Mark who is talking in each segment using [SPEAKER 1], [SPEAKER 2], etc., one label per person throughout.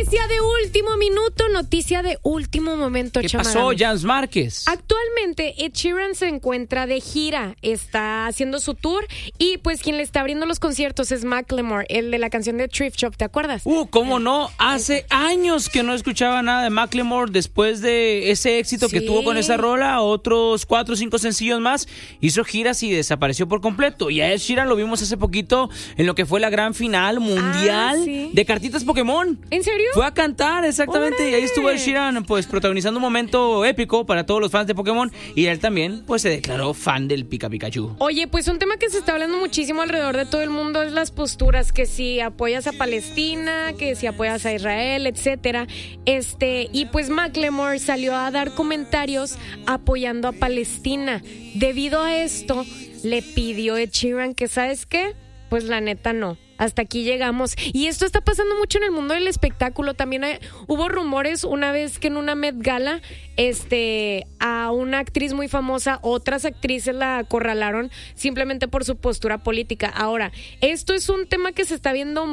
[SPEAKER 1] Noticia de último momento,
[SPEAKER 2] ¿Qué
[SPEAKER 1] Chamarán.
[SPEAKER 2] pasó, Jans Márquez?
[SPEAKER 1] Actualmente Ed Sheeran se encuentra de gira, está haciendo su tour y pues quien le está abriendo los conciertos es Macklemore, el de la canción de Thrift Shop, ¿te acuerdas?
[SPEAKER 2] ¿Cómo no? Hace años que no escuchaba nada de Macklemore después de ese éxito que tuvo con esa rola, otros 4 o 5 sencillos más, hizo giras y desapareció por completo. Y a Ed Sheeran lo vimos hace poquito en lo que fue la gran final mundial de cartitas Pokémon.
[SPEAKER 1] ¿En serio?
[SPEAKER 2] Fue a cantar, exactamente. ¡Órale! Y ahí estuvo Ed Sheeran, pues, protagonizando un momento épico para todos los fans de Pokémon. Y él también, pues, se declaró fan del Pikachu.
[SPEAKER 1] Oye, pues un tema que se está hablando muchísimo alrededor de todo el mundo es las posturas, que si apoyas a Palestina, que si apoyas a Israel, etcétera. Y pues Macklemore salió a dar comentarios apoyando a Palestina. Debido a esto, le pidió a Ed Sheeran que, ¿sabes qué? Pues la neta no. Hasta aquí llegamos. Y esto está pasando mucho en el mundo del espectáculo. También hubo rumores una vez que en una Met Gala, a una actriz muy famosa, otras actrices la acorralaron simplemente por su postura política. Ahora, esto es un tema que se está viendo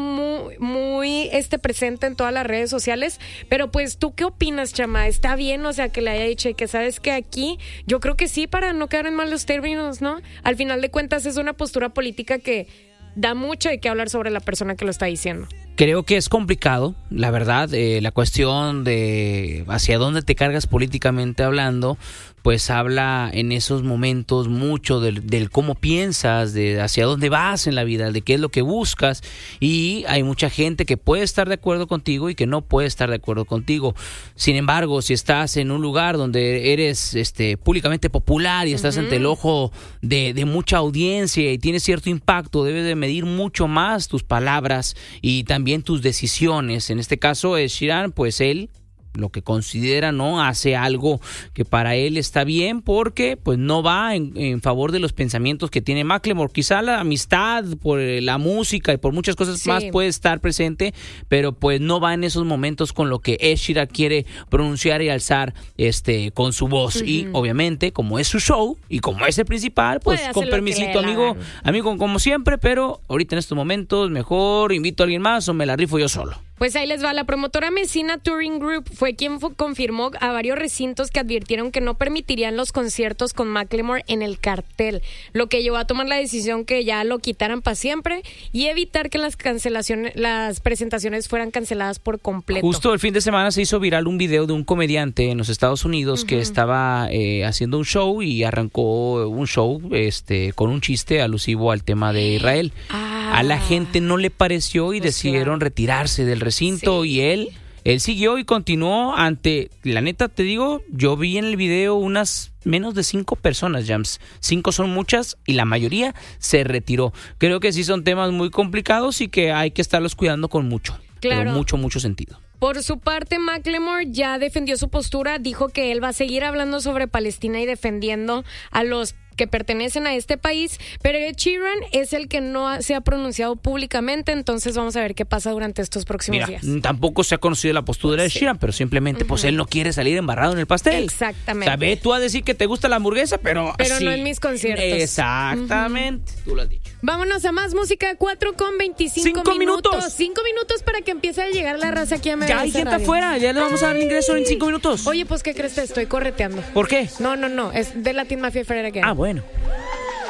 [SPEAKER 1] muy presente en todas las redes sociales. Pero pues, ¿tú qué opinas, Chama? ¿Está bien? O sea, que le haya dicho y que sabes que aquí, yo creo que sí, para no quedar en malos términos, ¿no? Al final de cuentas es una postura política que da mucho de qué hablar sobre la persona que lo está diciendo.
[SPEAKER 2] Creo que es complicado, la verdad, la cuestión de hacia dónde te cargas políticamente hablando, pues habla en esos momentos mucho del cómo piensas, de hacia dónde vas en la vida, de qué es lo que buscas, y hay mucha gente que puede estar de acuerdo contigo y que no puede estar de acuerdo contigo. Sin embargo, si estás en un lugar donde eres públicamente popular y estás ante el ojo de mucha audiencia y tienes cierto impacto, debes de medir mucho más tus palabras y también tus decisiones. En este caso, Ed Sheeran, pues él lo que considera, no hace algo que para él está bien, porque pues no va en favor de los pensamientos que tiene Macklemore. Quizá la amistad por la música y por muchas cosas más puede estar presente, pero pues no va en esos momentos con lo que Ed Sheeran quiere pronunciar y alzar con su voz. Y obviamente, como es su show y como es el principal, pues con permisito, amigo, como siempre, pero ahorita en estos momentos mejor invito a alguien más o me la rifo yo solo.
[SPEAKER 1] Pues ahí les va. La promotora Messina Touring Group fue quien confirmó a varios recintos que advirtieron que no permitirían los conciertos con Macklemore en el cartel, lo que llevó a tomar la decisión que ya lo quitaran para siempre y evitar que las presentaciones fueran canceladas por completo.
[SPEAKER 2] Justo el fin de semana se hizo viral un video de un comediante en los Estados Unidos que estaba haciendo un show y arrancó un show con un chiste alusivo al tema de Israel. A la gente no le pareció y decidieron retirarse del recinto y él siguió y continuó la neta te digo, yo vi en el video unas menos de 5 personas, Jams. 5 son muchas y la mayoría se retiró. Creo que sí son temas muy complicados y que hay que estarlos cuidando con mucho, pero mucho sentido.
[SPEAKER 1] Por su parte, Macklemore ya defendió su postura, dijo que él va a seguir hablando sobre Palestina y defendiendo a los que pertenecen a este país, pero Ed Sheeran es el que no se ha pronunciado públicamente, entonces vamos a ver qué pasa durante estos próximos días.
[SPEAKER 2] Tampoco se ha conocido la postura de Ed Sheeran, pero simplemente pues él no quiere salir embarrado en el pastel.
[SPEAKER 1] Exactamente.
[SPEAKER 2] O sea, ve tú a decir que te gusta la hamburguesa, pero
[SPEAKER 1] no en mis conciertos.
[SPEAKER 2] Exactamente, tú lo has dicho.
[SPEAKER 1] Vámonos a más música, 4:25 minutos. 5 minutos para que empiece a llegar la raza aquí a MBS.
[SPEAKER 2] Ya hay gente afuera, ya le vamos a dar el ingreso en 5 minutos.
[SPEAKER 1] Oye, pues ¿qué crees? Te estoy correteando.
[SPEAKER 2] ¿Por qué?
[SPEAKER 1] No, es de Latin Mafia Ferrer Again.
[SPEAKER 2] Ah, bueno.